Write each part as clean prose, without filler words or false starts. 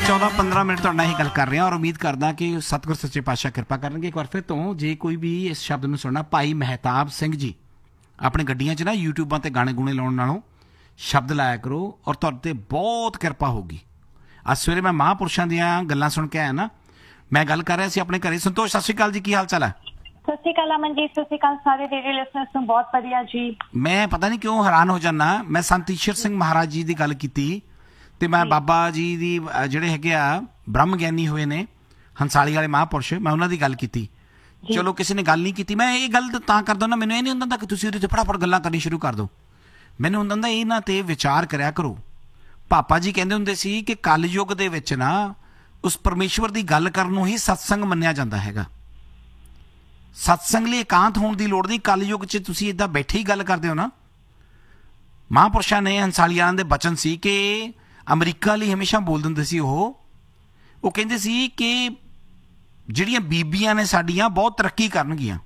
14-15 minute ਤੁਹਾਡੇ ਨਾਲ ਹੀ ਗੱਲ ਕਰ ਰਿਹਾ ਔਰ ਉਮੀਦ ਕਰਦਾ ਕਿ ਸਤਿਗੁਰ ਸੱਚੇ ਪਾਤਸ਼ਾਹ ਕਿਰਪਾ ਕਰਨਗੇ। ਇੱਕ ਵਾਰ ਫਿਰ ਤੋਂ ਜੇ ਕੋਈ ਵੀ ਇਸ ਸ਼ਬਦ ਨੂੰ ਸੁਣਨਾ, ਭਾਈ ਮਹਿਤਾਬ ਸਿੰਘ ਜੀ ਆਪਣੇ ਗੱਡੀਆਂ 'ਚ ਨਾ ਯੂਟਿਊਬਾਂ 'ਤੇ ਗਾਣੇ ਗੂਣੇ ਲਾਉਣ ਨਾਲੋਂ ਸ਼ਬਦ ਲਾਇਆ ਕਰੋ ਔਰ ਤੁਹਾਡੇ 'ਤੇ ਬਹੁਤ ਕਿਰਪਾ ਹੋਊਗੀ। ਅੱਜ ਸਵੇਰੇ ਮੈਂ ਮਹਾਂਪੁਰਸ਼ਾਂ ਦੀਆਂ ਗੱਲਾਂ ਸੁਣ ਕੇ ਆਇਆ ਨਾ, ਮੈਂ ਗੱਲ ਕਰ ਰਿਹਾ ਸੀ ਆਪਣੇ ਘਰੇ। ਸੰਤੋਸ਼, ਸਤਿ ਸ਼੍ਰੀ ਅਕਾਲ ਜੀ, ਕੀ ਹਾਲ ਚਾਲ ਹੈ? ਸਤਿ ਸ਼੍ਰੀ ਅਕਾਲ ਅਮਨ ਜੀ, ਸਤਿ ਸ਼੍ਰੀ ਅਕਾਲ ਸਾਰੇ ਰੇਡੀਓ ਲਿਸਨਰਸ ਨੂੰ। ਬਹੁਤ ਵਧੀਆ ਜੀ। ਮੈਂ ਪਤਾ ਨਹੀਂ ਕਿਉਂ ਹੈਰਾਨ ਹੋ ਜਾਂਦਾ। ਮੈਂ ਸੰਤ ਈਸ਼ਰ ਸਿੰਘ ਮਹਾਰਾਜ ਜੀ ਦੀ ਗੱਲ ਕੀਤੀ ਤੇ ਮੈਂ ਬਾਬਾ ਜੀ ਦੀ ਜਿਹੜੇ ਹੈਗੇ ਆ ਬ੍ਰਹਮ ਗਿਆਨੀ ਹੋਏ ਨੇ ਹੰਸਾਲੀ ਵਾਲੇ ਮਹਾਂਪੁਰਸ਼, ਮੈਂ ਉਹਨਾਂ ਦੀ ਗੱਲ ਕੀਤੀ। ਚਲੋ ਕਿਸੇ ਨੇ ਗੱਲ ਨਹੀਂ ਕੀਤੀ। ਮੈਂ ਇਹ ਗੱਲ ਤਾਂ ਕਰਦਾ ਨਾ, ਮੈਨੂੰ ਇਹ ਨਹੀਂ ਹੁੰਦਾ ਕਿ ਤੁਸੀਂ ਉਹਦੇ ਤੇ ਫਟਾਫਟ ਗੱਲਾਂ ਕਰਨੀ ਸ਼ੁਰੂ ਕਰ ਦਿਓ। ਮੈਨੂੰ ਹੁੰਦਾ ਇਹਨਾਂ ਤੇ ਵਿਚਾਰ ਕਰਿਆ ਕਰੋ। ਪਾਪਾ ਜੀ ਕਹਿੰਦੇ ਹੁੰਦੇ ਸੀ ਕਿ ਕਲਯੁੱਗ ਦੇ ਵਿੱਚ ਨਾ ਉਸ ਪਰਮੇਸ਼ਵਰ ਦੀ ਗੱਲ ਕਰਨ ਨੂੰ ਹੀ ਸਤਸੰਗ ਮੰਨਿਆ ਜਾਂਦਾ ਹੈਗਾ। ਸਤਸੰਗ ਲਈ ਇਕਾਂਤ ਹੋਣ ਦੀ ਲੋੜ ਨਹੀਂ। ਕਲਯੁੱਗ 'ਚ ਤੁਸੀਂ ਇੱਦਾਂ ਬੈਠੇ ਹੀ ਗੱਲ ਕਰਦੇ ਹੋ ਨਾ। ਮਹਾਂਪੁਰਸ਼ਾਂ ਨੇ ਹੰਸਾਲੀਆਂ ਦੇ ਬਚਨ ਸੀ ਕਿ ਅਮਰੀਕਾ ਲਈ ਹਮੇਸ਼ਾ ਬੋਲ ਦਿੰਦੇ ਸੀ। ਉਹ ਕਹਿੰਦੇ ਸੀ ਕਿ ਜਿਹੜੀਆਂ ਬੀਬੀਆਂ ਨੇ ਸਾਡੀਆਂ ਬਹੁਤ ਤਰੱਕੀ ਕਰਨਗੀਆਂ।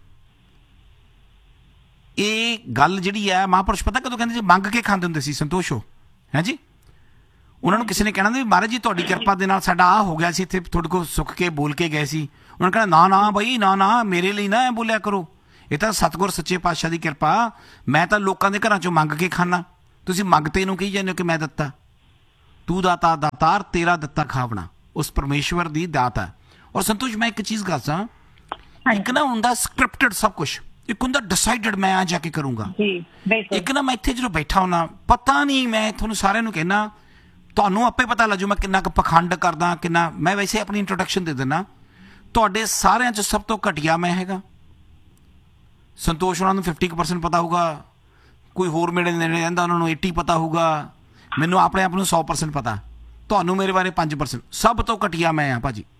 ਇਹ ਗੱਲ ਜਿਹੜੀ ਹੈ ਮਹਾਂਪੁਰਸ਼ ਪਤਾ ਕਦੋਂ ਕਹਿੰਦੇ ਸੀ? ਮੰਗ ਕੇ ਖਾਂਦੇ ਹੁੰਦੇ ਸੀ। ਸੰਤੋਸ਼ ਹੋ ਹੈ ਜੀ। ਉਹਨਾਂ ਨੂੰ ਕਿਸੇ ਨੇ ਕਹਿਣਾ ਵੀ ਮਹਾਰਾਜ ਜੀ ਤੁਹਾਡੀ ਕਿਰਪਾ ਦੇ ਨਾਲ ਸਾਡਾ ਆਹ ਹੋ ਗਿਆ ਸੀ, ਇੱਥੇ ਤੁਹਾਡੇ ਕੋਲ ਸੁੱਖ ਕੇ ਬੋਲ ਕੇ ਗਏ ਸੀ। ਉਹਨਾਂ ਨੇ ਕਹਿਣਾ ਨਾ ਬਈ ਨਾ, ਮੇਰੇ ਲਈ ਨਾ ਇਹ ਬੋਲਿਆ ਕਰੋ। ਇਹ ਤਾਂ ਸਤਿਗੁਰ ਸੱਚੇ ਪਾਤਸ਼ਾਹ ਦੀ ਕਿਰਪਾ। ਮੈਂ ਤਾਂ ਲੋਕਾਂ ਦੇ ਘਰਾਂ 'ਚੋਂ ਮੰਗ ਕੇ ਖਾਣਾ। ਤੁਸੀਂ ਮੰਗਤੇ ਨੂੰ ਕਹੀ ਜਾਂਦੇ ਹੋ ਕਿ ਮੈਂ ਦਿੱਤਾ। ਤੂੰ ਦਾਤਾ ਦਾਤਾਰ, ਤੇਰਾ ਦਿੱਤਾ ਖਾਵਣਾ। ਉਸ ਪਰਮੇਸ਼ਵਰ ਦੀ ਦਾਤ ਹੈ। ਔਰ ਸੰਤੋਸ਼, ਮੈਂ ਇੱਕ ਚੀਜ਼ ਦੱਸਾਂ, ਇੱਕ ਨਾ ਹੁੰਦਾ ਸਕ੍ਰਿਪਟਡ ਸਭ ਕੁਛ, ਇੱਕ ਹੁੰਦਾ ਡਿਸਾਈਡਡ ਮੈਂ ਆ ਜਾ ਕੇ ਕਰੂੰਗਾ। ਇੱਕ ਨਾ ਮੈਂ ਇੱਥੇ ਜਦੋਂ ਬੈਠਾ ਹੁੰਦਾ, ਪਤਾ ਨਹੀਂ, ਮੈਂ ਤੁਹਾਨੂੰ ਸਾਰਿਆਂ ਨੂੰ ਕਹਿਣਾ, ਤੁਹਾਨੂੰ ਆਪੇ ਪਤਾ ਲੱਜੂ ਮੈਂ ਕਿੰਨਾ ਕੁ ਪਖੰਡ ਕਰਦਾ, ਕਿੰਨਾ। ਮੈਂ ਵੈਸੇ ਆਪਣੀ ਇੰਟਰੋਡਕਸ਼ਨ ਦੇ ਦਿੰਦਾ। ਤੁਹਾਡੇ ਸਾਰਿਆਂ 'ਚ ਸਭ ਤੋਂ ਘਟੀਆ ਮੈਂ ਹੈਗਾ। ਸੰਤੋਸ਼ ਉਹਨਾਂ ਨੂੰ 50% ਪਤਾ ਹੋਊਗਾ, ਕੋਈ ਹੋਰ ਮੇਰੇ ਨੇੜੇ ਰਹਿੰਦਾ ਉਹਨਾਂ ਨੂੰ 80 ਪਤਾ ਹੋਊਗਾ, ਮੈਨੂੰ ਆਪਣੇ ਆਪ ਨੂੰ 100% ਪਤਾ, ਤੁਹਾਨੂੰ ਮੇਰੇ ਬਾਰੇ 5%। ਸਭ ਤੋਂ ਘਟੀਆ ਮੈਂ ਹਾਂ ਭਾਜੀ।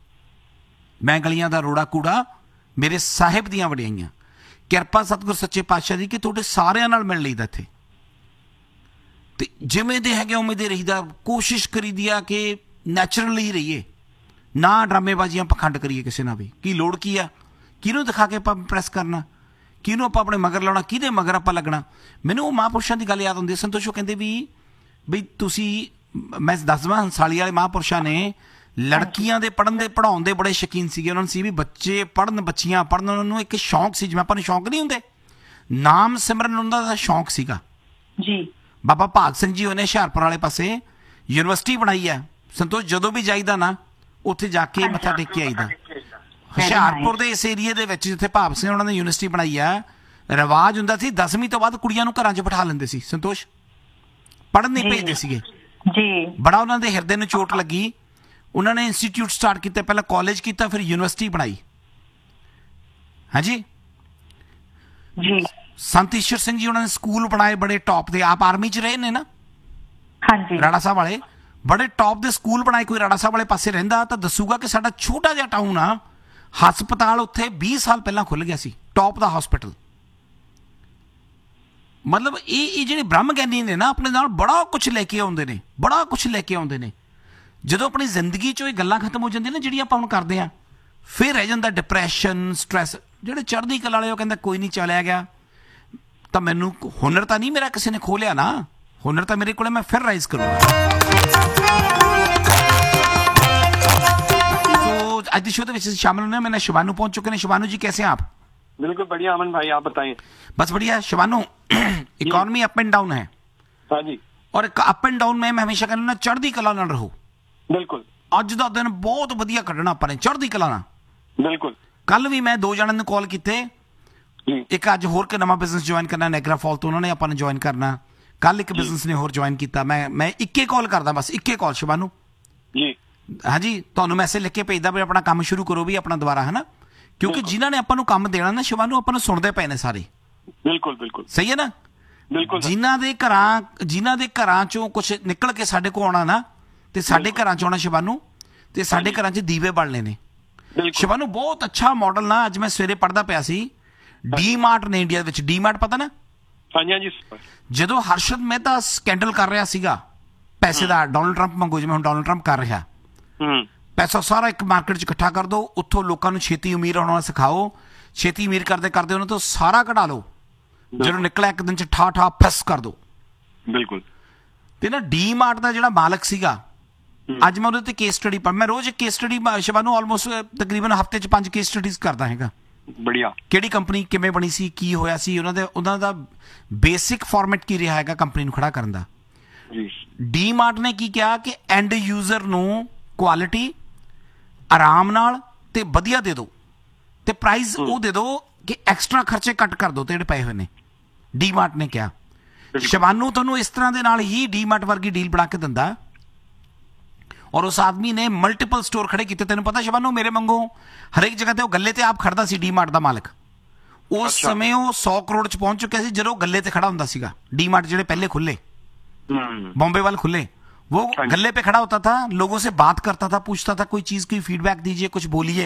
ਮੈਂ ਗਲੀਆਂ ਦਾ ਰੋੜਾ ਕੂੜਾ, ਮੇਰੇ ਸਾਹਿਬ ਦੀਆਂ ਵਡਿਆਈਆਂ। ਕਿਰਪਾ ਸਤਿਗੁਰ ਸੱਚੇ ਪਾਤਸ਼ਾਹ ਦੀ ਕਿ ਤੁਹਾਡੇ ਸਾਰਿਆਂ ਨਾਲ ਮਿਲ ਲਈਦਾ ਇੱਥੇ। ਤੇ ਜਿਵੇਂ ਦੇ ਹੈਗੇ ਉਵੇਂ ਦੇ ਰਹੀਦਾ। ਕੋਸ਼ਿਸ਼ ਕਰੀਦੀ ਆ ਕਿ ਨੈਚੁਰਲੀ ਰਹੀਏ, ਨਾ ਡਰਾਮੇਬਾਜ਼ੀਆਂ ਪਖੰਡ ਕਰੀਏ ਕਿਸੇ ਨਾਲ ਵੀ। ਕੀ ਲੋੜ ਕੀ ਆ? ਕਿਹਨੂੰ ਦਿਖਾ ਕੇ ਆਪਾਂ ਪ੍ਰੈਸ ਕਰਨਾ? ਕਿਹਨੂੰ ਆਪਾਂ ਆਪਣੇ ਮਗਰ ਲਾਉਣਾ? ਕਿਹਦੇ ਮਗਰ ਆਪਾਂ ਲੱਗਣਾ? ਮੈਨੂੰ ਉਹ ਮਹਾਂਪੁਰਸ਼ਾਂ ਦੀ ਗੱਲ ਯਾਦ ਹੁੰਦੀ ਹੈ। ਸੰਤੋਸ਼, ਉਹ ਕਹਿੰਦੇ ਵੀ ਤੁਸੀਂ, ਮੈਂ ਦੱਸਵਾਂ, ਹੰਸਾਲੀ ਵਾਲੇ ਮਹਾਂਪੁਰਸ਼ਾਂ ਨੇ ਲੜਕੀਆਂ ਦੇ ਪੜ੍ਹਨ ਦੇ ਪੜ੍ਹਾਉਣ ਦੇ ਬੜੇ ਸ਼ੌਕੀਨ ਸੀਗੇ। ਉਹਨਾਂ ਨੂੰ ਸੀ ਵੀ ਬੱਚੇ ਪੜ੍ਹਨ, ਬੱਚੀਆਂ ਪੜ੍ਹਨ। ਉਹਨਾਂ ਨੂੰ ਇੱਕ ਸ਼ੌਂਕ ਸੀ, ਜਿਵੇਂ ਆਪਾਂ ਨੂੰ ਸ਼ੌਂਕ ਨਹੀਂ ਹੁੰਦੇ, ਨਾਮ ਸਿਮਰਨ ਉਹਨਾਂ ਦਾ ਸ਼ੌਂਕ ਸੀਗਾ ਜੀ। ਬਾਬਾ ਭਾਗ ਸਿੰਘ ਜੀ ਉਹਨੇ ਹੁਸ਼ਿਆਰਪੁਰ ਵਾਲੇ ਪਾਸੇ ਯੂਨੀਵਰਸਿਟੀ ਬਣਾਈ ਹੈ। ਸੰਤੋਸ਼, ਜਦੋਂ ਵੀ ਜਾਈਦਾ ਨਾ ਉੱਥੇ ਜਾ ਕੇ ਮੱਥਾ ਟੇਕ ਕੇ ਆਈਦਾ। ਹੁਸ਼ਿਆਰਪੁਰ ਦੇ ਇਸ ਏਰੀਏ ਦੇ ਵਿੱਚ ਜਿੱਥੇ ਭਾਗ ਸਿੰਘ ਉਹਨਾਂ ਨੇ ਯੂਨੀਵਰਸਿਟੀ ਬਣਾਈ ਆ, ਰਿਵਾਜ ਹੁੰਦਾ ਸੀ 10ਵੀਂ ਤੋਂ ਬਾਅਦ ਕੁੜੀਆਂ ਨੂੰ ਘਰਾਂ 'ਚ ਬਿਠਾ ਲੈਂਦੇ ਸੀ। ਸੰਤੋਸ਼, ਪੜ੍ਹਨ ਨਹੀਂ ਭੇਜਦੇ ਸੀਗੇ ਜੀ। ਬੜਾ ਉਹਨਾਂ ਦੇ ਹਿਰਦੇ ਨੂੰ ਚੋਟ ਲੱਗੀ। ਉਹਨਾਂ ਨੇ ਇੰਸਟੀਚਿਊਟ ਸਟਾਰਟ ਕੀਤਾ, ਪਹਿਲਾਂ ਕਾਲਜ ਕੀਤਾ, ਫਿਰ ਯੂਨੀਵਰਸਿਟੀ ਬਣਾਈ। ਹਾਂਜੀ ਜੀ। ਸੰਤ ਈਸ਼ਰ ਸਿੰਘ ਜੀ ਉਹਨਾਂ ਨੇ ਸਕੂਲ ਬਣਾਏ ਬੜੇ ਟੌਪ ਦੇ। ਆਪ ਆਰਮੀ 'ਚ ਰਹੇ ਨੇ ਨਾ। ਹਾਂਜੀ। ਰਾੜਾ ਸਾਹਿਬ ਵਾਲੇ ਬੜੇ ਟੌਪ ਦੇ ਸਕੂਲ ਬਣਾਏ। ਕੋਈ ਰਾੜਾ ਸਾਹਿਬ ਵਾਲੇ ਪਾਸੇ ਰਹਿੰਦਾ ਤਾਂ ਦੱਸੂਗਾ ਕਿ ਸਾਡਾ ਛੋਟਾ ਜਿਹਾ ਟਾਊਨ ਆ, ਹਸਪਤਾਲ ਉੱਥੇ 20 ਸਾਲ ਪਹਿਲਾਂ ਖੁੱਲ੍ਹ ਗਿਆ ਸੀ, ਟੌਪ ਦਾ ਹਸਪੀਟਲ। ਮਤਲਬ ਇਹ ਜਿਹੜੇ ਬ੍ਰਹਮ ਗਿਆਨੀ ਨੇ ਨਾ, ਆਪਣੇ ਨਾਲ ਬੜਾ ਕੁਛ ਲੈ ਕੇ ਆਉਂਦੇ ਨੇ, ਬੜਾ ਕੁਛ ਲੈ ਕੇ ਆਉਂਦੇ ਨੇ। ਜਦੋਂ ਆਪਣੀ ਜ਼ਿੰਦਗੀ 'ਚੋਂ ਇਹ ਗੱਲਾਂ ਖਤਮ ਹੋ ਜਾਂਦੀਆਂ ਨਾ ਜਿਹੜੀਆਂ ਆਪਾਂ ਹੁਣ ਕਰਦੇ ਹਾਂ, ਫਿਰ ਰਹਿ ਜਾਂਦਾ ਡਿਪਰੈਸ਼ਨ, ਸਟ੍ਰੈਸ। ਜਿਹੜੇ ਚੜ੍ਹਦੀ ਕਲਾ ਵਾਲੇ ਉਹ ਕਹਿੰਦਾ ਕੋਈ ਨਹੀਂ, ਚਲਿਆ ਗਿਆ ਤਾਂ ਮੈਨੂੰ ਹੁਨਰ ਤਾਂ ਨਹੀਂ ਮੇਰਾ ਕਿਸੇ ਨੇ ਖੋਹ ਲਿਆ ਨਾ, ਹੁਨਰ ਤਾਂ ਮੇਰੇ ਕੋਲ, ਮੈਂ ਫਿਰ ਰਾਈਜ਼ ਕਰੂੰਗਾ। तो आज के शो में शामिल होने मैंने शिवानू पहुंच चुके हैं। शिवानू जी, कैसे हैं आप? बिल्कुल बढ़िया अमन भाई, आप बताएं। बस बढ़िया। शिवानू, इकोनॉमी अप एंड डाउन है। हाँ जी। और अप एंड डाउन में मैं हमेशा कहना चढ़दी कला नाल रहो। बिल्कुल। ਅੱਜ ਦਾ ਦਿਨ ਬਹੁਤ ਵਧੀਆ ਕੱਢਣਾ ਆਪਾਂ ਨੇ ਚੜ੍ਹਦੀ ਕਲਾ ਨਾਲ। ਬਿਲਕੁਲ। ਕੱਲ ਵੀ ਮੈਂ 2 ਜਣਾਂ ਨੂੰ ਕਾਲ ਕੀਤੇ। ਇੱਕ ਅੱਜ ਹੋਰ ਕਿ ਨਵਾਂ ਬਿਜ਼ਨਸ ਜੁਆਇਨ ਕਰਨਾ ਨੈਗਰਾ ਫਾਲ ਤੋਂ, ਉਹਨਾਂ ਨੇ ਆਪਾਂ ਨੂੰ ਜੁਆਇਨ ਕਰਨਾ। ਕੱਲ ਇੱਕ ਬਿਜ਼ਨਸ ਨੇ ਹੋਰ ਜੁਆਇਨ ਕੀਤਾ। ਮੈਂ ਇੱਕੇ ਕਾਲ ਕਰਦਾ, ਬਸ ਇੱਕੇ ਕਾਲ। ਸ਼ਿਵਾਨੂ ਜੀ, ਹਾਂਜੀ, ਤੁਹਾਨੂੰ ਮੈਸੇਜ ਲਿਖ ਕੇ ਭੇਜਦਾ ਵੀ ਆਪਣਾ ਕੰਮ ਸ਼ੁਰੂ ਕਰੋ ਵੀ ਆਪਣਾ ਦੁਬਾਰਾ, ਹੈ ਨਾ। ਕਿਉਂਕਿ ਜਿਨ੍ਹਾਂ ਨੇ ਆਪਾਂ ਨੂੰ ਕੰਮ ਦੇਣਾ ਨਾ ਸ਼ਿਵਾਨੂ, ਆਪਾਂ ਨੂੰ ਸੁਣਦੇ ਪਏ ਨੇ ਸਾਰੇ। ਬਿਲਕੁਲ ਬਿਲਕੁਲ ਸਹੀ ਹੈ ਨਾ। ਬਿਲਕੁਲ। ਜਿਨ੍ਹਾਂ ਦੇ ਘਰਾਂ ਚੋਂ ਕੁਛ ਨਿਕਲ ਕੇ ਸਾਡੇ ਕੋਲ ਆਉਣਾ ਨਾ, ਤੇ ਸਾਡੇ ਘਰਾਂ 'ਚ ਆਉਣਾ ਸ਼ਿਵਾਨੂ, ਤੇ ਸਾਡੇ ਘਰਾਂ 'ਚ ਦੀਵੇ ਬਾਲਣੇ ਨੇ। ਸ਼ਿਵਾਨੂ, ਬਹੁਤ ਅੱਛਾ ਮਾਡਲ ਨਾ। ਅੱਜ ਮੈਂ ਸਵੇਰੇ ਪੜ੍ਹਦਾ ਪਿਆ ਸੀ, ਡੀ-ਮਾਰਟ ਨੇ ਇੰਡੀਆ ਵਿੱਚ। ਡੀ-ਮਾਰਟ ਪਤਾ ਨਾ? ਹਾਂਜੀ ਹਾਂਜੀ। ਜਦੋਂ ਹਰਸ਼ਦ ਮਹਿਤਾ ਸਕੈਂਡਲ ਕਰ ਰਿਹਾ ਸੀਗਾ ਪੈਸੇ ਦਾ, ਡੋਨਲਡ ਟਰੰਪ ਵਾਂਗੂ, ਜਿਵੇਂ ਹੁਣ ਡੋਨਲਡ ਟਰੰਪ ਕਰ ਰਿਹਾ, ਪੈਸਾ ਸਾਰਾ ਇੱਕ ਮਾਰਕੀਟ 'ਚ ਇਕੱਠਾ ਕਰ ਦਿਓ, ਉੱਥੋਂ ਲੋਕਾਂ ਨੂੰ ਛੇਤੀ ਅਮੀਰ ਹੋਣਾ ਸਿਖਾਓ, ਛੇਤੀ ਅਮੀਰ ਕਰਦੇ ਕਰਦੇ ਉਹਨਾਂ ਤੋਂ ਸਾਰਾ ਕਢਾ ਲਓ, ਜਦੋਂ ਨਿਕਲਿਆ ਇੱਕ ਦਿਨ 'ਚ ਠਾ ਫਸ ਕਰ ਦਿਓ। ਬਿਲਕੁਲ। ਤੇ ਨਾ ਡੀ-ਮਾਰਟ ਦਾ ਜਿਹੜਾ ਮਾਲਕ ਸੀਗਾ, ਅੱਜ ਮੈਂ ਉਹਦੇ ਤੇ ਕੇਸ ਸਟੱਡੀ ਮੈਂ ਰੋਜ਼ ਇੱਕ ਕੇਸ ਸਟੱਡੀ ਸ਼ਿਵਾਨੂ ਆਲਮੋਸਟ ਤਕਰੀਬਨ ਹਫਤੇ 'ਚ 5 ਕੇਸ ਸਟੱਡੀਜ਼ ਕਰਦਾ ਹੈਗਾ। बढ़िया। ਕਿਹੜੀ ਕੰਪਨੀ ਕਿਵੇਂ ਬਣੀ ਸੀ, ਕੀ ਹੋਇਆ ਸੀ, ਉਹਨਾਂ ਦਾ ਬੇਸਿਕ ਫਾਰਮੈਟ ਕੀ ਰਿਹਾ ਹੈਗਾ ਕੰਪਨੀ ਨੂੰ ਖੜਾ ਕਰਨ ਦਾ। जी ਡੀਮਾਰਟ ਨੇ ਕੀ ਕਿਹਾ ਕਿ ਐਂਡ ਯੂਜ਼ਰ ਨੂੰ ਕੁਆਲਿਟੀ ਆਰਾਮ ਨਾਲ ਤੇ ਵਧੀਆ ਦੇ ਦਿਓ ਤੇ ਪ੍ਰਾਈਸ ਉਹ ਦੇ ਦਿਓ ਕਿ ਐਕਸਟਰਾ ਖਰਚੇ ਕੱਟ ਕਰ ਦਿਓ ਤੇ ਜਿਹੜੇ ਪਏ ਹੋਏ ਨੇ। ਡੀਮਾਰਟ ਨੇ ਕਿਹਾ। ਸ਼ਿਵਾਨੂ ਤੁਹਾਨੂੰ ਇਸ ਤਰ੍ਹਾਂ ਦੇ ਨਾਲ ਹੀ ਡੀਮਾਰਟ ਵਰਗੀ ਡੀਲ ਬਣਾ ਕੇ ਦਿੰਦਾ ਔਰ ਉਸ ਆਦਮੀ ਨੇ ਮਲਟੀਪਲ ਸਟੋਰ ਖੜੇ ਕੀਤੇ। ਤੈਨੂੰ ਪਤਾ ਸ਼ਿਵਾਨੂ ਮੇਰੇ ਵਾਂਗੂ ਹਰੇਕ ਜਗ੍ਹਾ ਤੇ ਉਹ ਗੱਲੇ ਤੇ ਆਪ ਖੜਦਾ ਸੀ ਡੀਮਾਰਟ ਦਾ ਮਾਲਕ। ਉਸ ਸਮੇਂ ਉਹ 100 ਕਰੋੜ 'ਚ ਪਹੁੰਚ ਚੁੱਕਿਆ ਸੀ ਜਦੋਂ ਉਹ ਗੱਲੇ ਤੇ ਖੜਾ ਹੁੰਦਾ ਸੀਗਾ। ਡੀमार्ट ਜਿਹੜੇ पहले खुले बॉम्बे वाले खुले वो गले पे खड़ा होता था, लोगों से बात करता था, पूछता था कोई चीज की फीडबैक दीजिए, कुछ बोलिए।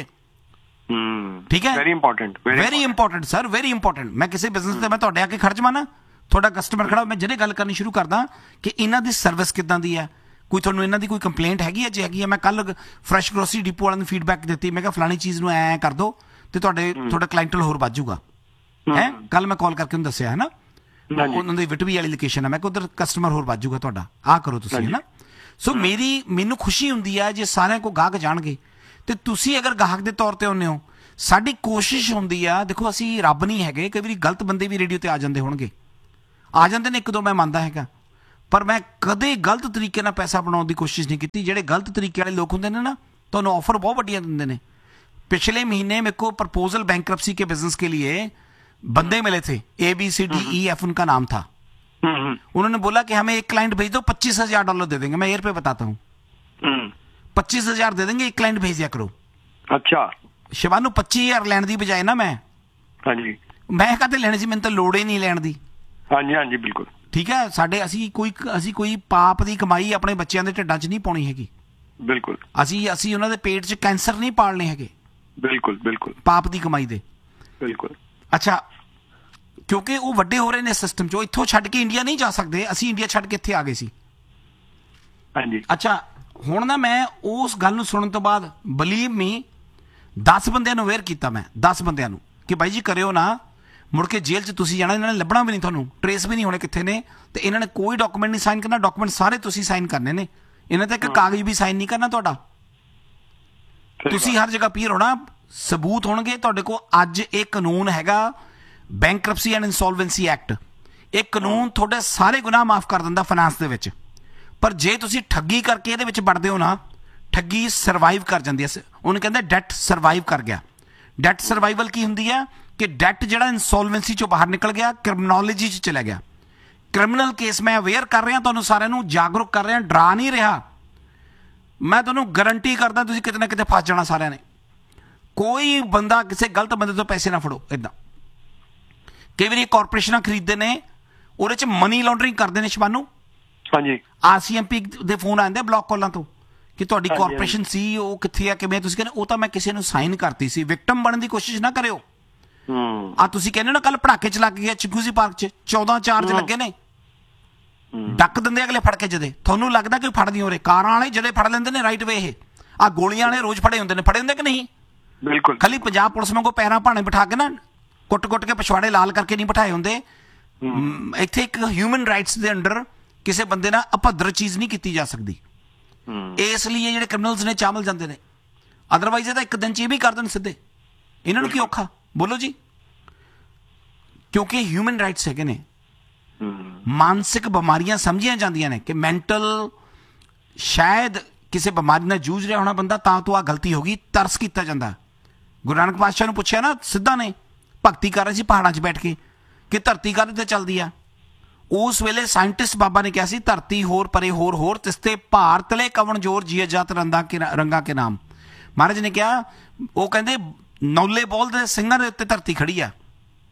ठीक है, very important, very important sir, very important. मैं किसी बिजनेस ਤੇ ਮੈਂ ਤੁਹਾਡੇ ਆ ਕੇ ਖੜ ਜਾਵਾਂ ਨਾ, ਤੁਹਾਡਾ ਕਸਟਮਰ ਖੜਾ ਮੈਂ ਜਿਹੜੇ ਗੱਲ ਕਰਨੀ ਸ਼ੁਰੂ ਕਰਦਾ ਕਿ ਇਹਨਾਂ ਦੀ ਸਰਵਿਸ ਕਿੱਦਾਂ ਦੀ ਹੈ, ਕੋਈ ਤੁਹਾਨੂੰ ਇਹਨਾਂ ਦੀ ਕੋਈ ਕੰਪਲੇਂਟ ਹੈਗੀ ਹੈ, ਜੇ ਹੈਗੀ ਹੈ ਮੈਂ ਕੱਲ ਫਰੈਸ਼ ਗਰੋਸਰੀ ਡਿਪੋ ਵਾਲਿਆਂ ਨੂੰ ਫੀਡਬੈਕ ਦਿੱਤੀ, ਮੈਂ ਕਿਹਾ ਫਲਾਣੀ ਚੀਜ਼ ਨੂੰ ਐ ਕਰ ਦੋ ਤੇ ਤੁਹਾਡਾ ਕਲਾਇੰਟਲ ਹੋਰ ਵੱਧ ਜਾਊਗਾ। ਹੈ ਕੱਲ ਮੈਂ ਕਾਲ ਕਰਕੇ ਉਹਨੂੰ ਦੱਸਿਆ ਹੈ ਨਾ, ਉਹਨਾਂ ਦੀ ਵਿਟਵੀ ਵਾਲੀ ਲੋਕੇਸ਼ਨ ਹੈ, ਮੈਂ ਕਿਹਾ ਉਧਰ ਕਸਟਮਰ ਹੋਰ ਵੱਧ ਜਾਊਗਾ ਤੁਹਾਡਾ, ਆ ਕਰੋ ਤੁਸੀਂ ਹੈ ਨਾ। ਸੋ ਮੈਨੂੰ ਖੁਸ਼ੀ ਹੁੰਦੀ ਹੈ ਜੇ ਸਾਰਿਆਂ ਕੋ ਗਾਹਕ ਜਾਣਗੇ ਤੇ ਤੁਸੀਂ ਅਗਰ ਗਾਹਕ ਦੇ ਤੌਰ ਤੇ ਆਉਂਦੇ ਹੋ। ਸਾਡੀ ਕੋਸ਼ਿਸ਼ ਹੁੰਦੀ ਆ, ਦੇਖੋ ਅਸੀਂ ਰੱਬ ਨਹੀਂ ਹੈਗੇ, ਕਈ ਵਾਰੀ ਗਲਤ ਬੰਦੇ ਵੀ ਰੇਡੀਓ ਤੇ ਆ ਜਾਂਦੇ ਹੋਣਗੇ, ਆ ਜਾਂਦੇ ਨੇ ਇੱਕ ਦੋ, ਮੈਂ ਮੰਨਦਾ ਹੈਗਾ, ਪਰ ਮੈਂ ਕਦੇ ਗਲਤ ਤਰੀਕੇ ਨਾਲ ਪੈਸਾ ਬਣਾਉਣ ਦੀ ਕੋਸ਼ਿਸ਼ ਨਹੀਂ ਕੀਤੀ। ਜਿਹੜੇ ਗਲਤ ਤਰੀਕੇ ਵਾਲੇ ਲੋਕ ਹੁੰਦੇ ਨੇ ਨਾ, ਤੁਹਾਨੂੰ ਆਫਰ ਬਹੁਤ ਵੱਡੀਆਂ ਦਿੰਦੇ ਨੇ। पिछले महीने मेरे को प्रपोजल बैंक्रप्सी के बिजनेस के लिए बंदे मिले थे, ABCDEF उनका नाम था। उन्होंने बोला कि हमें एक क्लाइंट भेज दो, $25,000 दे देंगे। मैं एयर पे बताता हूँ, 25,000 दे देंगे, एक क्लाइंट भेज दिया करो। अच्छा शिवानू 25,000 लैन दी बजाय ना मैं कहते लेने से मैंने तो लोड़ ही नहीं लैन दी। हाँ जी बिल्कुल ठीक है, साडे ਅਸੀਂ ਕੋਈ ਪਾਪ ਦੀ ਕਮਾਈ ਆਪਣੇ ਬੱਚਿਆਂ ਦੇ ਢਿੱਡਾਂ 'ਚ ਨਹੀਂ ਪਾਉਣੀ ਹੈਗੀ। ਬਿਲਕੁਲ ਅਸੀਂ ਉਹਨਾਂ ਦੇ ਪੇਟ 'ਚ ਕੈਂਸਰ ਨਹੀਂ ਪਾਲਣੇ ਹੈਗੇ। ਬਿਲਕੁਲ ਪਾਪ ਦੀ ਕਮਾਈ ਦੇ। ਬਿਲਕੁਲ ਅੱਛਾ, ਕਿਉਂਕਿ ਉਹ ਵੱਡੇ ਹੋ ਰਹੇ ਨੇ ਸਿਸਟਮ 'ਚੋਂ, ਇੱਥੋਂ ਛੱਡ ਕੇ ਇੰਡੀਆ ਨਹੀਂ ਜਾ ਸਕਦੇ। ਅਸੀਂ ਇੰਡੀਆ ਛੱਡ ਕੇ ਇੱਥੇ ਆ ਗਏ ਸੀ। ਹਾਂਜੀ ਅੱਛਾ, ਹੁਣ ਨਾ ਮੈਂ ਉਸ ਗੱਲ ਨੂੰ ਸੁਣਨ ਤੋਂ ਬਾਅਦ ਬਲੀਵ ਮੀ 10 ਬੰਦਿਆਂ ਨੂੰ ਅਵੇਅਰ ਕੀਤਾ, ਮੈਂ 10 ਬੰਦਿਆਂ ਨੂੰ ਕਿ ਬਾਈ ਜੀ ਕਰਿਓ ਨਾ, ਮੁੜ ਕੇ ਜੇਲ੍ਹ 'ਚ ਤੁਸੀਂ ਜਾਣਾ, ਇਹਨਾਂ ਨੇ ਲੱਭਣਾ ਵੀ ਨਹੀਂ, ਤੁਹਾਨੂੰ ਟਰੇਸ ਵੀ ਨਹੀਂ ਹੋਣੇ ਕਿੱਥੇ ਨੇ, ਤੇ ਇਹਨਾਂ ਨੇ ਕੋਈ ਡਾਕੂਮੈਂਟ ਨਹੀਂ ਸਾਈਨ ਕਰਨਾ, ਡਾਕੂਮੈਂਟ ਸਾਰੇ ਤੁਸੀਂ ਸਾਈਨ ਕਰਨੇ ਨੇ, ਇਹਨਾਂ ਤੇ ਇੱਕ ਕਾਗਜ਼ ਵੀ ਸਾਈਨ ਨਹੀਂ ਕਰਨਾ ਤੁਹਾਡਾ। ਤੁਸੀਂ ਹਰ ਜਗ੍ਹਾ ਅਪੀਅਰ ਹੋਣਾ, ਸਬੂਤ ਹੋਣਗੇ ਤੁਹਾਡੇ ਕੋਲ। ਅੱਜ ਇਹ ਕਾਨੂੰਨ ਹੈਗਾ ਬੈਂਕਰਪਸੀ ਐਂਡ ਇਨਸੋਲਵੈਂਸੀ ਐਕਟ, ਇਹ ਕਾਨੂੰਨ ਤੁਹਾਡੇ ਸਾਰੇ ਗੁਨਾਹ ਮਾਫ ਕਰ ਦਿੰਦਾ ਫਾਈਨਾਂਸ ਦੇ ਵਿੱਚ। ਪਰ ਜੇ ਤੁਸੀਂ ਠੱਗੀ ਕਰਕੇ ਇਹਦੇ ਵਿੱਚ ਵੜਦੇ ਹੋ ਨਾ, ਠੱਗੀ ਸਰਵਾਈਵ ਕਰ ਜਾਂਦੀ ਹੈ। ਉਹਨੂੰ ਕਹਿੰਦੇ ਡੈਟ ਸਰਵਾਈਵ ਕਰ ਗਿਆ। ਡੈਟ ਸਰਵਾਈਵਲ ਕੀ ਹੁੰਦੀ ਹੈ ਕਿ ਡੈਟ ਜਿਹੜਾ ਇਨਸੋਲਵੈਂਸੀ ਚੋਂ ਬਾਹਰ ਨਿਕਲ ਗਿਆ, ਕ੍ਰਿਮਨੋਲੋਜੀ 'ਚ ਚਲਾ ਗਿਆ। ਕ੍ਰਿਮੀਨਲ ਕੇਸ ਮੈਂ ਅਵੇਅਰ ਕਰ ਰਿਹਾ, ਤੁਹਾਨੂੰ ਸਾਰਿਆਂ ਨੂੰ ਜਾਗਰੂਕ ਕਰ ਰਿਹਾ, ਡਰਾ ਨਹੀਂ ਰਿਹਾ। ਮੈਂ ਤੁਹਾਨੂੰ ਗਾਰੰਟੀ ਕਰਦਾ ਤੁਸੀਂ ਕਿਤੇ ਨਾ ਕਿਤੇ ਫਸ ਜਾਣਾ ਸਾਰਿਆਂ ਨੇ। ਕੋਈ ਬੰਦਾ ਕਿਸੇ ਗਲਤ ਬੰਦੇ ਤੋਂ ਪੈਸੇ ਨਾ ਫੜੋ। ਇਦਾਂ ਕਈ ਵਾਰੀ ਕਾਰਪੋਰੇਸ਼ਨਾਂ ਖਰੀਦਦੇ ਨੇ, ਉਹਦੇ 'ਚ ਮਨੀ ਲਾਂਡਰਿੰਗ ਕਰਦੇ ਨੇ। ਸ਼ਿਵਾਨੂ ਹਾਂਜੀ, RCMP ਦੇ ਫੋਨ ਆਉਂਦੇ ਬਲੌਕ ਕਾਲਾਂ ਤੋਂ ਕਿ ਤੁਹਾਡੀ ਕਾਰਪੋਰੇਸ਼ਨ ਸੀ, ਉਹ ਕਿੱਥੇ ਆ, ਕਿਵੇਂ? ਤੁਸੀਂ ਕਹਿੰਦੇ ਉਹ ਤਾਂ ਮੈਂ ਕਿਸੇ ਨੂੰ ਸਾਈਨ ਕਰਤੀ ਸੀ। ਵਿਕਟਮ ਬਣਨ ਦੀ ਕੋਸ਼ਿਸ਼ ਨਾ ਕਰਿਓ। ਆ ਤੁਸੀਂ ਕਹਿੰਦੇ ਨਾ ਕੱਲ ਪਟਾਕੇ ਚਲਾ ਕੇ ਗਿਆ ਚਿਕੂਜ਼ੀ ਪਾਰਕ 'ਚ, 14 ਚਾਰਜ ਲੱਗੇ ਨੇ, ਡੱਕ ਦਿੰਦੇ ਅਗਲੇ ਫੜ ਕੇ। ਜਦੇ ਤੁਹਾਨੂੰ ਲੱਗਦਾ ਕਿ ਫੜ ਨਹੀਂ ਹੋ ਰਹੇ, ਕਾਰਾਂ ਵਾਲੇ ਜਦੇ ਫੜ ਲੈਂਦੇ ਨੇ ਰਾਈਟ ਵੇ। ਇਹ ਆ ਗੋਲੀਆਂ ਵਾਲੇ ਰੋਜ਼ ਫੜੇ ਹੁੰਦੇ ਨੇ, ਫੜੇ ਹੁੰਦੇ ਕਿ ਨਹੀਂ? ਬਿਲਕੁਲ। ਖਾਲੀ ਪੰਜਾਬ ਪੁਲਿਸ ਵਾਂਗੂ ਪੈਰਾਂ ਭਾਣੇ ਬਿਠਾ ਕੇ ਨਾ, ਕੁੱਟ ਕੇ ਪਿਛਵਾੜੇ ਲਾਲ ਕਰਕੇ ਨਹੀਂ ਬਿਠਾਏ ਹੁੰਦੇ। ਇੱਥੇ ਇੱਕ ਹਿਊਮਨ ਰਾਈਟਸ ਦੇ ਅੰਡਰ ਕਿਸੇ ਬੰਦੇ ਨਾਲ ਅਭਦਰ ਚੀਜ਼ ਨਹੀਂ ਕੀਤੀ ਜਾ ਸਕਦੀ। ਇਸ ਲਈ ਇਹ ਜਿਹੜੇ ਕ੍ਰਿਮੀਨਲਸ ਨੇ ਚਾਮਲ ਜਾਂਦੇ ਨੇ, ਅਦਰਵਾਈਜ਼ ਇਹ ਤਾਂ ਇੱਕ ਦਿਨ 'ਚ ਇਹ ਵੀ ਕਰ ਦੇਣ ਸਿੱਧੇ। ਇਹਨਾਂ ਨੂੰ ਕੀ ਔਖਾ? ਬੋਲੋ ਜੀ। ਕਿਉਂਕਿ ਹਿਊਮਨ ਰਾਈਟਸ ਹੈਗੇ ਨੇ। ਮਾਨਸਿਕ ਬਿਮਾਰੀਆਂ ਸਮਝੀਆਂ ਜਾਂਦੀਆਂ ਨੇ ਕਿ ਮੈਂਟਲ, ਸ਼ਾਇਦ ਕਿਸੇ ਬਿਮਾਰੀ ਨਾਲ ਜੂਝ ਰਿਹਾ ਹੋਣਾ ਬੰਦਾ, ਤਾਂ ਤੋਂ ਆ ਗਲਤੀ ਹੋ ਗਈ, ਤਰਸ ਕੀਤਾ ਜਾਂਦਾ। ਗੁਰੂ ਨਾਨਕ ਪਾਤਸ਼ਾਹ ਨੂੰ ਪੁੱਛਿਆ ਨਾ ਸਿੱਧਾ ਨੇ, ਭਗਤੀ ਕਰ ਰਹੇ ਸੀ ਪਹਾੜਾਂ 'ਚ ਬੈਠ ਕੇ, ਕਿ ਧਰਤੀ ਕਾਹਦੇ ਤੇ ਚੱਲਦੀ ਆ। ਉਸ ਵੇਲੇ ਸਾਇੰਟਿਸਟ ਬਾਬਾ ਨੇ ਕਿਹਾ ਸੀ ਧਰਤੀ ਹੋਰ ਪਰੇ ਹੋਰ ਤਿਸਤੇ ਭਾਰ ਤਲੇ ਕਵਣ ਜੋਰ ਜੀਏ ਜਾਤ ਰੰਗਾ ਕੇ ਨਾਮ। ਮਹਾਰਾਜ ਨੇ ਕਿਹਾ, ਉਹ ਕਹਿੰਦੇ ਨੌਲੇ ਬੋਲ ਦੇ ਸਿੰਘਾਂ ਦੇ ਉੱਤੇ ਧਰਤੀ ਖੜੀ ਆ।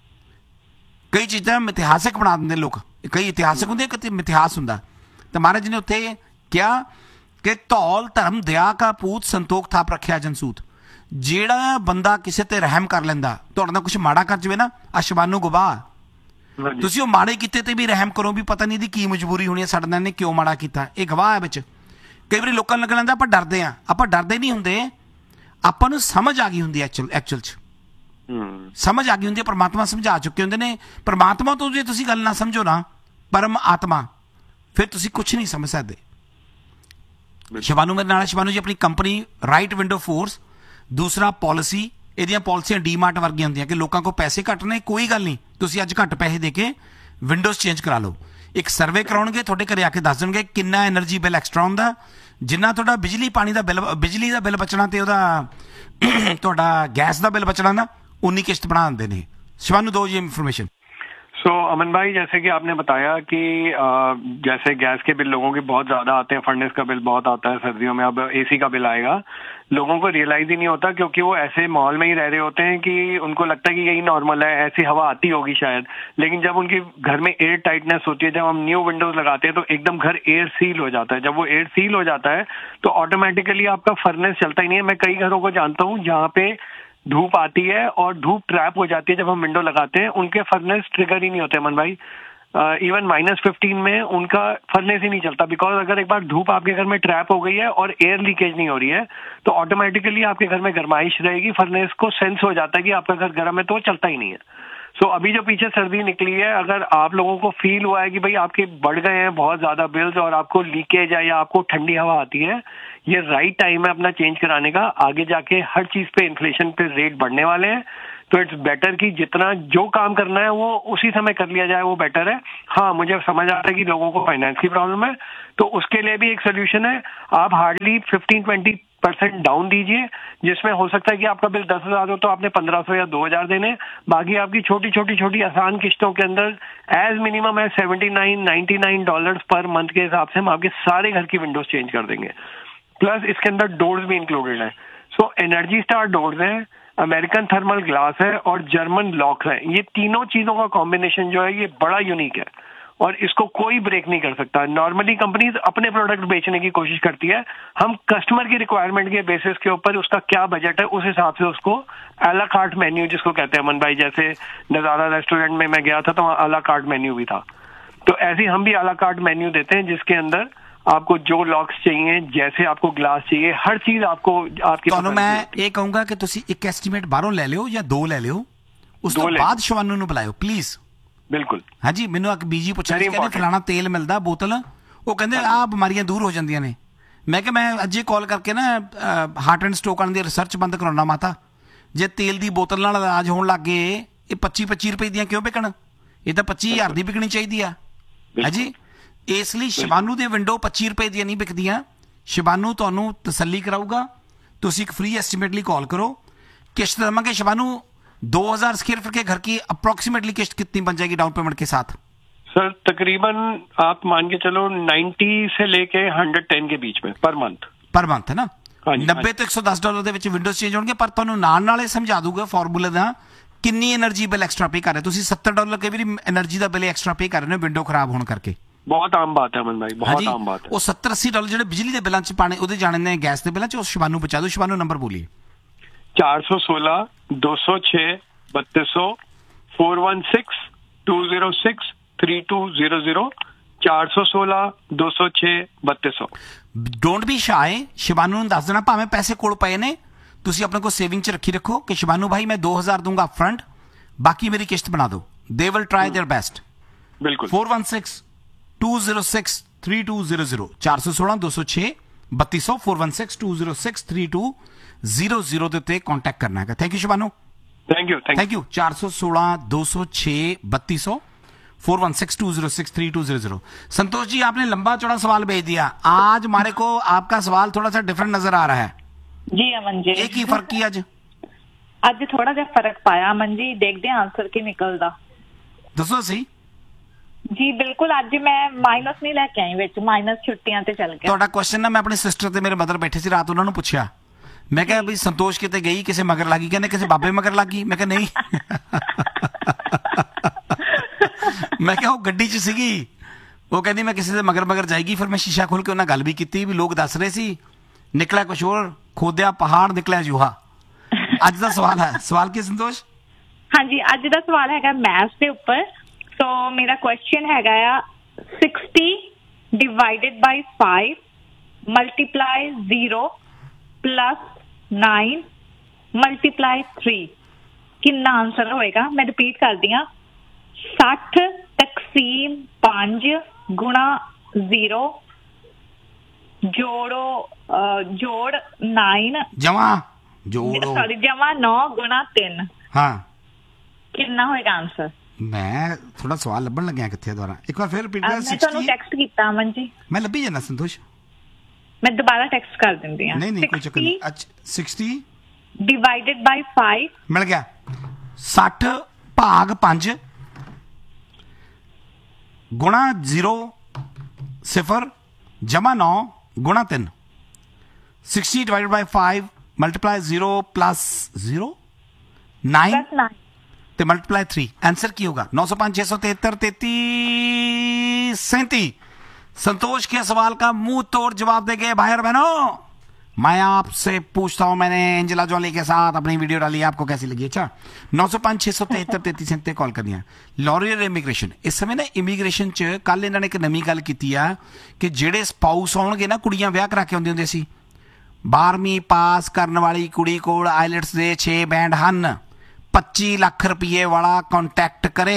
ਕਈ ਚੀਜ਼ਾਂ ਮਿਥਿਹਾਸਿਕ ਬਣਾ ਦਿੰਦੇ ਲੋਕ, ਕਈ ਇਤਿਹਾਸਿਕ ਹੁੰਦੇ, ਕਿਤੇ ਮਿਥਿਹਾਸ ਹੁੰਦਾ। ਤਾਂ ਮਹਾਰਾਜ ਨੇ ਉੱਥੇ ਕਿਹਾ ਕਿ ਧੌਲ ਧਰਮ ਦਇਆ ਕਾ ਪੂਤ ਸੰਤੋਖ ਥਾਪ ਰੱਖਿਆ ਜਨਸੂਤ। ਜਿਹੜਾ ਬੰਦਾ ਕਿਸੇ ਤੇ ਰਹਿਮ ਕਰ ਲੈਂਦਾ, ਤੁਹਾਡੇ ਨਾਲ ਕੁਛ ਮਾੜਾ ਕਰ ਜਾਵੇ ਨਾ, ਅਸ਼ਵਾਨੂ ਗਵਾਹ, ਤੁਸੀਂ ਉਹ ਮਾੜੇ ਕੀਤੇ ਤੇ ਵੀ ਰਹਿਮ ਕਰੋ, ਵੀ ਪਤਾ ਨਹੀਂ ਇਹਦੀ ਕੀ ਮਜਬੂਰੀ ਹੋਣੀ ਹੈ, ਸਾਡੇ ਨਾਲ ਨੇ ਕਿਉਂ ਮਾੜਾ ਕੀਤਾ, ਇਹ ਗਵਾਹ ਹੈ ਵਿੱਚ। ਕਈ ਵਾਰੀ ਲੋਕਾਂ ਨੂੰ ਲੱਗ ਲੈਂਦਾ ਆਪਾਂ ਡਰਦੇ ਹਾਂ, ਆਪਾਂ ਡਰਦੇ ਨਹੀਂ ਹੁੰਦੇ। ਆਪਾਂ ਨੂੰ ਸਮਝ ਆ ਗਈ ਹੁੰਦੀ ਐਕਚੁਅਲ 'ਚ, ਸਮਝ ਆ ਗਈ ਹੁੰਦੀ ਹੈ। ਪਰਮਾਤਮਾ ਸਮਝਾ ਚੁੱਕੇ ਹੁੰਦੇ ਨੇ। ਪਰਮਾਤਮਾ ਤੋਂ ਜੇ ਤੁਸੀਂ ਗੱਲ ਨਾ ਸਮਝੋ ਨਾ, ਪਰਮ ਆਤਮਾ, ਫਿਰ ਤੁਸੀਂ ਕੁਛ ਨਹੀਂ ਸਮਝ ਸਕਦੇ। ਸ਼ਿਵਾਨੂ ਮੇਰੇ ਨਾਲ। ਸ਼ਿਵਾਨੂ ਜੀ, ਆਪਣੀ ਕੰਪਨੀ ਰਾਈਟ ਵਿੰਡੋ ਫੋਰਸ, ਦੂਸਰਾ ਪਾਲਿਸੀ, ਇਹਦੀਆਂ ਪਾਲਿਸੀਆਂ ਡੀਮਾਰਟ ਵਰਗੀਆਂ ਹੁੰਦੀਆਂ ਕਿ ਲੋਕਾਂ ਕੋਲ ਪੈਸੇ ਘੱਟ ਨੇ, ਕੋਈ ਗੱਲ ਨਹੀਂ, ਤੁਸੀਂ ਅੱਜ ਘੱਟ ਪੈਸੇ ਦੇ ਕੇ ਵਿੰਡੋਜ਼ ਚੇਂਜ ਕਰਾ ਲਓ। ਇੱਕ ਸਰਵੇ ਕਰਾਉਣਗੇ, ਤੁਹਾਡੇ ਘਰੇ ਆ ਕੇ ਦੱਸ ਦੇਣਗੇ ਕਿੰਨਾ એનર્ਜੀ ਬਿੱਲ ਐਕਸਟਰਾ ਹੁੰਦਾ, ਜਿੰਨਾ ਤੁਹਾਡਾ ਬਿਜਲੀ ਪਾਣੀ ਦਾ ਬਿੱਲ, ਬਿਜਲੀ ਦਾ ਬਿੱਲ ਬਚਣਾ ਤੇ ਉਹਦਾ ਤੁਹਾਡਾ ਗੈਸ ਦਾ ਬਿੱਲ ਬਚਣਾ ना, उन्नी किश्त बना देते हैं। शिवानू दो जी इन्फॉर्मेशन। सो अमन भाई, जैसे कि आपने बताया कि जैसे गैस के बिल लोगों के बहुत ज्यादा आते हैं, फर्नेस का बिल बहुत आता है सर्दियों में, अब एसी का बिल आएगा, लोगों को रियलाइज ही नहीं होता क्योंकि वो ऐसे माहौल में ही रह रहे होते हैं कि उनको लगता है कि यही नॉर्मल है, ऐसी हवा आती होगी शायद। लेकिन जब उनकी घर में एयर टाइटनेस होती है, जब हम न्यू विंडोज लगाते हैं तो एकदम घर एयर सील हो जाता है। जब वो एयर सील हो जाता है तो ऑटोमेटिकली आपका फर्नेस चलता ही नहीं है। मैं कई घरों को जानता हूँ जहाँ पे धूप आती है और धूप ट्रैप हो जाती है जब हम विंडो लगाते हैं, उनके फर्नेस ट्रिगर ही नहीं होते अमन भाई। इवन -15 में उनका फर्नेस ही नहीं चलता, बिकॉज अगर एक बार धूप आपके घर में ट्रैप हो गई है और एयर लीकेज नहीं हो रही है तो ऑटोमेटिकली आपके घर में गर्माइश रहेगी, फर्नेस को सेंस हो जाता है कि आपका घर गर्म है तो चलता ही नहीं है। सो अभी जो पीछे सर्दी निकली है, अगर आप लोगों को फील हुआ है कि भाई आपके बढ़ गए हैं बहुत ज्यादा बिल्स और आपको लीकेज है या आपको ठंडी हवा आती है, ये राइट टाइम है अपना चेंज कराने का। आगे जाके हर चीज पे इन्फ्लेशन पे रेट बढ़ने वाले हैं, तो इट्स बेटर कि जितना जो काम करना है वो उसी समय कर लिया जाए, वो बेटर है। हाँ, मुझे समझ आ रहा है कि लोगों को फाइनेंस की प्रॉब्लम है, तो उसके लिए भी एक सोल्यूशन है। आप हार्डली 15-20% डाउन दीजिए, जिसमें हो सकता है कि आपका बिल 10,000 हो तो आपने 1,500 या 2,000 देने, बाकी आपकी छोटी आसान किस्तों के अंदर एज मिनिमम है $79-99 पर मंथ के हिसाब से हम आपके सारे घर की विंडोज चेंज कर देंगे। प्लस इसके अंदर डोर्स भी इंक्लूडेड है। सो एनर्जी स्टार डोर्स है, अमेरिकन थर्मल ग्लास है और जर्मन लॉक्स है। ये तीनों चीजों का कॉम्बिनेशन जो है ये बड़ा यूनिक है और इसको कोई ब्रेक नहीं कर सकता। नॉर्मली कंपनीज अपने प्रोडक्ट बेचने की कोशिश करती है, हम कस्टमर की रिक्वायरमेंट के बेसिस के ऊपर उसका क्या बजट है उस हिसाब से उसको अला कार्ट मेन्यू जिसको कहते हैं अमन भाई, जैसे नजारा रेस्टोरेंट में मैं गया था तो वहाँ अला कार्ट मेन्यू भी था, तो ऐसे हम भी अला कार्ट मेन्यू देते हैं जिसके अंदर आपको जो लॉक्स चाहिए, जैसे आपको ग्लास चाहिए, हर चीज आपको आपकी ਤੁਹਾਨੂੰ ਮੈਂ ਇਹ ਕਹੂੰਗਾ ਕਿ ਤੁਸੀਂ ਇੱਕ ਐਸਟੀਮੇਟ ਬਾਹਰੋਂ ਲੈ ਲਿਓ ਜਾਂ ਦੋ ਲੈ ਲਿਓ, ਉਸ ਤੋਂ ਬਾਅਦ ਸ਼ਿਵਾਨੂ ਨੂੰ ਬੁਲਾਇਓ ਪਲੀਜ਼। ਬਿਲਕੁਲ। ਹਾਂਜੀ, ਮੈਨੂੰ ਇੱਕ ਬੀਜੀ ਪੁੱਛਿਆ ਸੀ, ਕਹਿੰਦੇ ਫਲਾਣਾ ਤੇਲ ਮਿਲਦਾ ਬੋਤਲ, ਉਹ ਕਹਿੰਦੇ ਆਹ ਬਿਮਾਰੀਆਂ ਦੂਰ ਹੋ ਜਾਂਦੀਆਂ ਨੇ। ਮੈਂ ਕਿਹਾ ਮੈਂ ਅੱਜ ਹੀ ਕਾਲ ਕਰਕੇ ਨਾ ਹਾਰਟ ਐਂਡ ਸਟ੍ਰੋਕ ਵਾਲਿਆਂ ਦੀ ਰਿਸਰਚ ਬੰਦ ਕਰਾਉਣਾ ਮਾਤਾ, ਜੇ ਤੇਲ ਦੀ ਬੋਤਲ ਨਾਲ ਇਲਾਜ ਹੋਣ ਲੱਗ ਗਏ ਇਹ 25-25 ਰੁਪਏ ਦੀਆਂ ਕਿਉਂ ਵਿਕਣ, ਇਹ ਤਾਂ 25,000 ਦੀ ਵਿਕਣੀ ਚਾਹੀਦੀ ਆ। ਹਾਂਜੀ, ਇਸ ਲਈ ਸ਼ਿਵਾਨੂ ਦੇ ਵਿੰਡੋ 25 ਰੁਪਏ ਦੀਆਂ ਨਹੀਂ ਵਿਕਦੀਆਂ। ਸ਼ਿਵਾਨੂ ਤੁਹਾਨੂੰ ਤਸੱਲੀ ਕਰਾਊਗਾ, ਤੁਸੀਂ ਇੱਕ फ्री एस्टिमेट ਲਈ कॉल करो, किश्त देंगे। शिवानू 2,000 स्क्वायर फीट के घर की अप्रोक्सीमेटली किश्त कितनी बन जाएगी डाउन पेमेंट के साथ? सर तकरीबन आप मान के चलो 90 से लेके 110 के बीच में पर मंथ है ना। 90 ਤੋਂ $110 ਦੇ ਵਿੱਚ ਵਿੰਡੋਜ਼ ਚੇਂਜ ਹੋਣਗੇ, ਪਰ ਤੁਹਾਨੂੰ ਨਾਲ ਇਹ ਸਮਝਾ ਦੂਗਾ ਫਾਰਮੂਲੇ ਦਾ ਕਿੰਨੀ એનર્ਜੀ ਬਿੱਲ ਐਕਸਟਰਾ ਪੇ ਕਰ ਰਹੇ। ਤੁਸੀਂ $70 ਕਈ ਵਾਰੀ એનર્ਜੀ ਦਾ ਬਿੱਲ ਐਕਸਟਰਾ ਪੇ ਕਰ ਰਹੇ ਹੋ ਵਿੰਡੋ ਖਰਾਬ ਹੋਣ ਕਰਕੇ। बहुत आम बात है अमन भाई, बहुत आम बात है। ਉਹ $70-80 ਜਿਹੜੇ ਬਿਜਲੀ ਦੇ ਬਿੱਲਾਂ 'ਚ ਪਾਣੇ ਉਹਦੇ ਜਾਣੇ ਨੇ, ਗੈਸ ਦੇ ਬਿੱਲਾਂ 'ਚ, ਉਹ ਸ਼ਿਵਾਨੂ ਬਚਾ ਦਿਓ। ਸ਼ਿਵਾਨੂ ਨੰਬਰ ਬੋਲੀਏ। 416 206 3200 416 206 3200 416 206 3200। ਡੋਂਟ ਬੀ ਸ਼ਾਈ, ਸ਼ਿਵਾਨੂ ਨੂੰ ਦੱਸ ਦੇਣਾ ਭਾਵੇਂ ਪੈਸੇ ਕੋਲ ਪਏ ਨੇ, ਤੁਸੀਂ ਆਪਣੇ ਕੋਲ ਸੇਵਿੰਗ 'ਚ ਰੱਖੀ ਰੱਖੋ ਕਿ ਸ਼ਿਵਾਨੂ ਭਾਈ ਮੈਂ 2,000 ਦੂੰਗਾ ਅਪਫਰੰਟ, ਬਾਕੀ ਮੇਰੀ ਕਿਸ਼ਤ ਬਣਾ ਦਿਓ। They will try their best. बिल्कुल। 416-206-3200 416 206 3200 416 206 3200 ਦੇ ਉੱਤੇ ਕੰਟੈਕਟ ਕਰਨਾ ਹੈਗਾ। Thank you ਸ਼ਿਵਾਨੂ। Thank you 416 206 3200 416 206 3200। Santosh ji, आपने लंबा चौड़ा सवाल भेज दिया, आज हमारे को आपका सवाल थोड़ा सा डिफरेंट नजर आ रहा है जी अमन जी। एक ही फर्क की आज थोड़ा ਜਿਹਾ फर्क पाया अमन जी, देखते हैं आंसर की निकलदा। दसो सही जी बिल्कुल। ਅੱਜ मैं माइनस नहीं लेके आई, ਵਿੱਚ ਮਾਈਨਸ ਛੁੱਟੀਆਂ ਤੇ ਚੱਲ ਗਿਆ। ਤੁਹਾਡਾ ਕੁਐਸਚਨ ਨਾ ਮੈਂ ਆਪਣੀ ਸਿਸਟਰ ਤੇ ਮੇਰੇ ਮਦਰ ਬੈਠੇ ਸੀ ਰਾਤ, ਉਹਨਾਂ ਨੂੰ ਪੁੱਛਿਆ, ਮੈਂ ਕਿਹਾ ਵੀ ਸੰਤੋਸ਼ ਕਿਤੇ ਗਈ, ਕਿਸੇ ਮਗਰ ਲੱਗੀ? ਕਹਿੰਦੇ ਕਿਸੇ ਬਾਬੇ ਮਗਰ ਲੱਗੀ। ਮੈਂ ਕਿਹਾ ਨਹੀਂ ਮੈਂ ਕਿਹਾ ਉਹ ਗੱਡੀ 'ਚ ਸੀਗੀ, ਉਹ ਕਹਿੰਦੀ ਮੈਂ ਕਿਸੇ ਦੇ ਮਗਰ ਜਾਏਗੀ। ਫਿਰ ਮੈਂ ਸ਼ੀਸ਼ਾ ਖੋਲ ਕੇ ਉਹਨਾਂ ਗੱਲ ਵੀ ਕੀਤੀ ਵੀ ਲੋਕ ਦੱਸ ਰਹੇ ਸੀ, ਨਿਕਲਿਆ ਕੁਛ ਹੋਰ, ਖੋਦਿਆ ਪਹਾੜ ਨਿਕਲਿਆ ਜੂਹਾ। ਅੱਜ ਦਾ ਸਵਾਲ ਹੈ, ਸਵਾਲ ਕੀ ਸੰਤੋਸ਼? ਹਾਂਜੀ, ਅੱਜ ਦਾ ਸਵਾਲ ਹੈਗਾ ਮੈਥ ਦੇ ਉੱਪਰ। ਸੋ ਮੇਰਾ ਕੁਐਸਚਨ ਹੈਗਾ ਆ 60 divided by 5 multiply 0 plus 9 multiply 3 ਕਿੰਨਾ ਆਨਸਰ ਹੋਏਗਾ? ਮੈਂ ਰਿਪੀਟ ਕਰਦੀ ਹਾਂ, 60 ਤਕਸੀਮ 5 ਗੁਣਾ 0 ਜੋੜ 9 ਜਮਾ ਜੋੜੋ ਸੌਰੀ ਜਮਾ 9 ਗੁਣਾ 3 ਹਾਂ ਕਿੰਨਾ ਹੋਏਗਾ ਆਨਸਰ? ਮੈਂ ਥੋੜਾ ਸਵਾਲ ਲੱਭਣ ਲੱਗਿਆ ਕਿੱਥੇ ਦੁਆਰਾ ਇੱਕ ਵਾਰ ਫਿਰ ਰਿਪੀਟ ਕਰ। ਮੈਂ ਤੁਹਾਨੂੰ 60 ਟੈਕਸਟ ਕੀਤਾ ਅਮਨ ਜੀ, ਮੈਂ ਲੱਭੀ ਜਾਣਾ ਸੰਤੋਸ਼। ਮੈਂ ਦੁਬਾਰਾ ਟੈਕਸਟ ਕਰ ਦਿੰਦੀ ਹਾਂ। ਨਹੀਂ ਕੋਈ ਚੱਕਰ ਨਹੀਂ। ਅੱਛਾ 60 ਡਿਵਾਈਡਡ ਬਾਈ 5 ਮਿਲ ਗਿਆ। 60 ਭਾਗ 5 ਗੁਣਾ 0 0 ਜਮਾ 9 ਗੁਣਾ 3 60 divided by 5 multiply 0 plus 0 9 plus 9 ਤੇ ਮਲਟੀਪਲਾਈ 3 आंसर की होगा 905 673 33 37। संतोष के सवाल का मुंह तोड़ जवाब दे गए भाई और बहनों। मैं आपसे पूछता हूं, मैंने एंजेला जॉली के साथ अपनी वीडियो डाली, आपको कैसी लगी? अच्छा 905 673 33 37 कॉल करनी है। लॉरियर इमीग्रेशन इस समय ना इमीग्रेशन च कल इन्होंने एक नवी गल की है कि जेडे स्पाउस आउणगे ना कुड़ियां विआह करा के आउंदे हुंदे सी 12वीं पास करने वाली कुड़ी कोल आइलैट्स दे 6 बैंड हन 25 ਲੱਖ ਰੁਪਏ ਵਾਲਾ ਕੰਟੈਕਟ ਕਰੇ।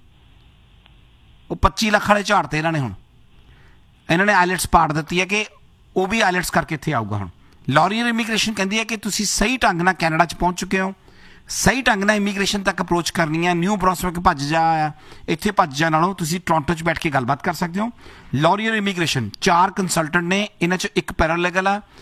ਉਹ 25 ਲੱਖ ਵਾਲੇ ਝਾੜਤੇ ਇਹਨਾਂ ਨੇ। ਹੁਣ ਇਹਨਾਂ ਨੇ ਆਈਲੈਟਸ ਪਾੜ ਦਿੱਤੀ ਹੈ ਕਿ ਉਹ ਵੀ ਆਈਲੈਟਸ ਕਰਕੇ ਇੱਥੇ ਆਊਗਾ। ਹੁਣ ਲੌਰੀਅਰ ਇਮੀਗ੍ਰੇਸ਼ਨ ਕਹਿੰਦੀ ਹੈ ਕਿ ਤੁਸੀਂ ਸਹੀ ਢੰਗ ਨਾਲ ਕੈਨੇਡਾ 'ਚ ਪਹੁੰਚ ਚੁੱਕੇ ਹੋ, ਸਹੀ ਢੰਗ ਨਾਲ ਇਮੀਗ੍ਰੇਸ਼ਨ ਤੱਕ ਅਪਰੋਚ ਕਰਨੀ ਹੈ। ਨਿਊ ਬ੍ਰਾਂਸਵਿਕ ਭੱਜ ਜਾ ਇੱਥੇ ਭੱਜ ਜਾ ਨਾਲੋਂ ਤੁਸੀਂ ਟੋਰਾਂਟੋ 'ਚ ਬੈਠ ਕੇ ਗੱਲਬਾਤ ਕਰ ਸਕਦੇ ਹੋ। ਲੌਰੀਅਰ ਇਮੀਗ੍ਰੇਸ਼ਨ 4 ਕੰਸਲਟੈਂਟ ਨੇ, ਇਹਨਾਂ 'ਚ ਇੱਕ ਪੈਰਾਲੀਗਲ ਆ,